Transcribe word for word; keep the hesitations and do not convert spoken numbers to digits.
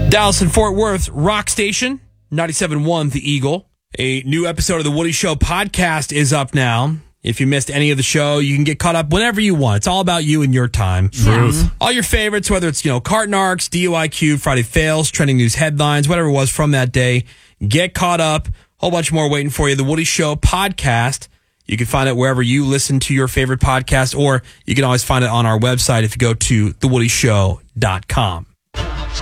Dallas and Fort Worth Rock Station, ninety-seven point one The Eagle. A new episode of the Woody Show podcast is up now. If you missed any of the show, you can get caught up whenever you want. It's all about you and your time. Truth. All your favorites, whether it's, you know, Cart Narcs, D U I Q, Friday Fails, trending news headlines, whatever it was from that day. Get caught up. Whole bunch more waiting for you. The Woody Show podcast. You can find it wherever you listen to your favorite podcast, or you can always find it on our website if you go to the woody show dot com.